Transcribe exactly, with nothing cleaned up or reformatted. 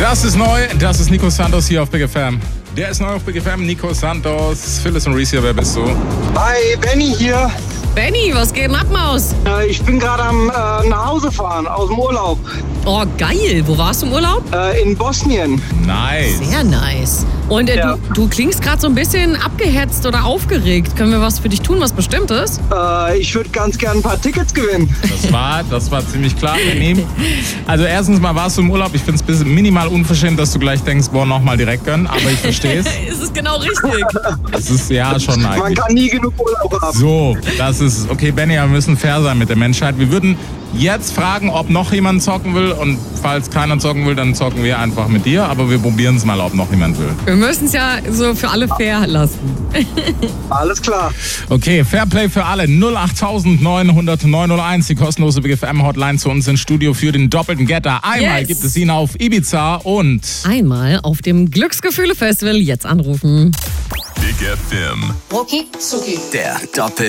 Das ist neu, das ist Nico Santos hier auf Big F M. Der ist neu auf Big F M, Nico Santos, Phyllis und Reese hier, wer bist du? Hi, Benny hier. Benny, was geht denn ab, Maus? Äh, ich bin gerade am äh, nach Hause fahren, aus dem Urlaub. Oh, geil. Wo warst du im Urlaub? Äh, in Bosnien. Nice. Sehr nice. Und äh, Ja. du, du klingst gerade so ein bisschen abgehetzt oder aufgeregt. Können wir was für dich tun, was Bestimmtes? Äh, ich würde ganz gern ein paar Tickets gewinnen. Das war, das war ziemlich klar. Also erstens mal warst du im Urlaub. Ich finde es ein bisschen minimal unverschämt, dass du gleich denkst, boah, nochmal direkt gönnen. Aber ich verstehe es. Ist es genau richtig? Das ist ja schon Man eigentlich. kann nie genug Urlaub haben. So, das ist, okay, Benny, wir müssen fair sein mit der Menschheit. Wir würden jetzt fragen, ob noch jemand zocken will. Und falls keiner zocken will, dann zocken wir einfach mit dir. Aber wir probieren es mal, ob noch jemand will. Wir müssen es ja so für alle fair lassen. Alles klar. Okay, Fairplay für alle. null acht neun null null neun null eins, die kostenlose Big F M-Hotline zu uns ins Studio für den doppelten Getter. Einmal Yes. gibt es ihn auf Ibiza und... Einmal auf dem Glücksgefühle-Festival jetzt anrufen. Big F M. Rucki Zucki. Der Doppel